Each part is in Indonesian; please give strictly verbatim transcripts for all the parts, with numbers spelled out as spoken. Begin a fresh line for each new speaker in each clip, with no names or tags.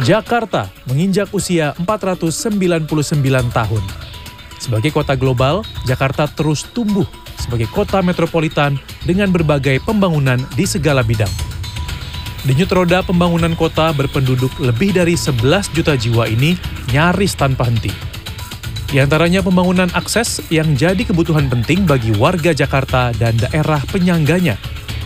Jakarta menginjak usia empat ratus sembilan puluh sembilan tahun. Sebagai kota global, Jakarta terus tumbuh sebagai kota metropolitan dengan berbagai pembangunan di segala bidang. Denyut roda pembangunan kota berpenduduk lebih dari sebelas juta jiwa ini nyaris tanpa henti. Di antaranya pembangunan akses yang jadi kebutuhan penting bagi warga Jakarta dan daerah penyangganya.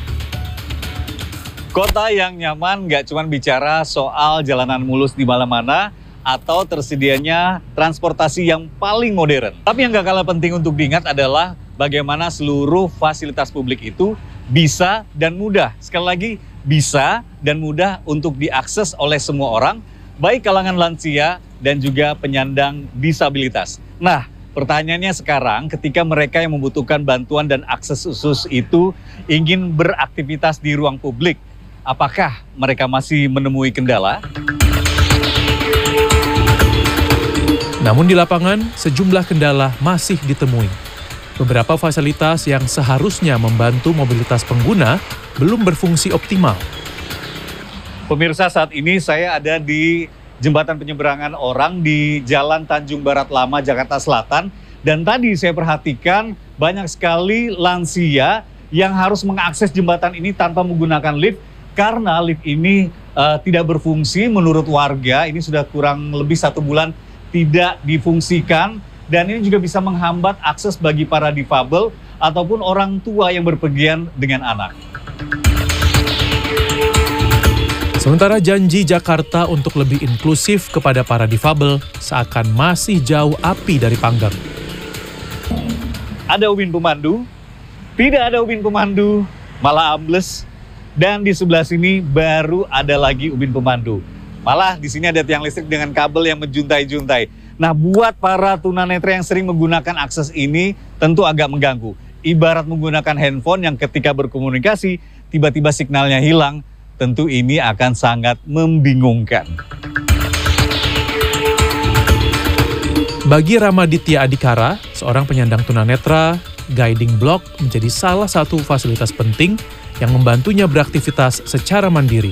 Kota yang nyaman nggak cuma bicara soal jalanan mulus di mana-mana atau tersedianya transportasi yang paling modern. Tapi yang nggak kalah penting untuk diingat adalah bagaimana seluruh fasilitas publik itu bisa dan mudah. Sekali lagi, bisa dan mudah untuk diakses oleh semua orang, baik kalangan lansia dan juga penyandang disabilitas. Nah, pertanyaannya sekarang ketika mereka yang membutuhkan bantuan dan akses khusus itu ingin beraktivitas di ruang publik, apakah mereka masih menemui kendala?
Namun di lapangan, sejumlah kendala masih ditemui. Beberapa fasilitas yang seharusnya membantu mobilitas pengguna belum berfungsi optimal.
Pemirsa, saat ini saya ada di jembatan penyeberangan orang di Jalan Tanjung Barat Lama, Jakarta Selatan. Dan tadi saya perhatikan banyak sekali lansia yang harus mengakses jembatan ini tanpa menggunakan lift. Karena lift ini uh, tidak berfungsi menurut warga, ini sudah kurang lebih satu bulan tidak difungsikan. Dan ini juga bisa menghambat akses bagi para difabel ataupun orang tua yang berpergian dengan anak.
Sementara janji Jakarta untuk lebih inklusif kepada para difabel seakan masih jauh api dari panggang.
Ada ubin pemandu, tidak ada ubin pemandu, malah ambles. Dan di sebelah sini baru ada lagi ubin pemandu. Malah di sini ada tiang listrik dengan kabel yang menjuntai-juntai. Nah, buat para tunanetra yang sering menggunakan akses ini tentu agak mengganggu. Ibarat menggunakan handphone yang ketika berkomunikasi tiba-tiba signalnya hilang, tentu ini akan sangat membingungkan.
Bagi Ramaditya Adhikara, seorang penyandang tunanetra, guiding block menjadi salah satu fasilitas penting yang membantunya beraktivitas secara mandiri.